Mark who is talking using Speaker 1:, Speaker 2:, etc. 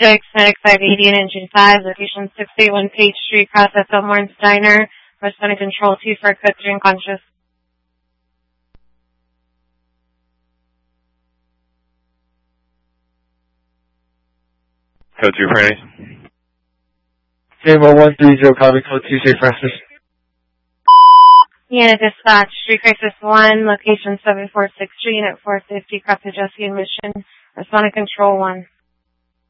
Speaker 1: Medic 580 and Engine 5, location 681 Page Street, Cross FL Morton Steiner, responding control 2 for code 3 unconscious.
Speaker 2: Code 2 for any.
Speaker 3: Jambo 130, copy code 2, St. Francis.
Speaker 1: Vienna Dispatch, Street Crisis 1, location 746 Street, Unit 450, cross adjusting mission, responding control 1.